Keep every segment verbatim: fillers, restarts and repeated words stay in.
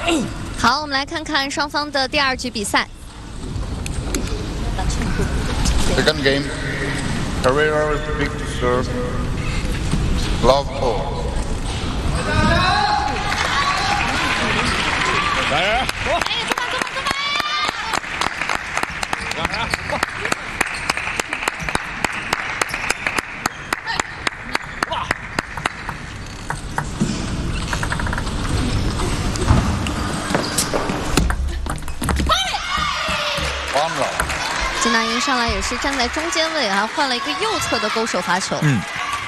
好，我们来看看双方的第二局比赛。 Second game, Carrera big serve, love all. 来人，走！ 哎，走吧，走吧，走吧！ 让人，过！哇！ One love. 金大英上来也是站在中间位，还换了一个右侧的勾手发球。 嗯。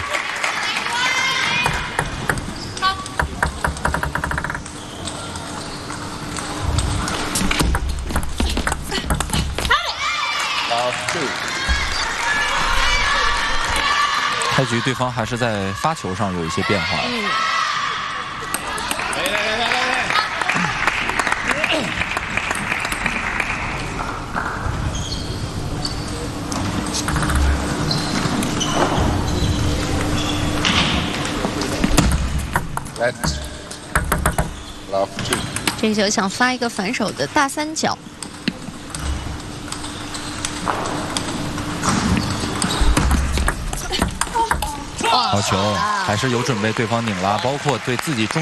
开局对方还是在发球上有一些变化。 嗯。 来来来来来来。 Let's love two. 这个球想发一个反手的大三角。 好球，还是有准备对方拧拉，包括对自己中。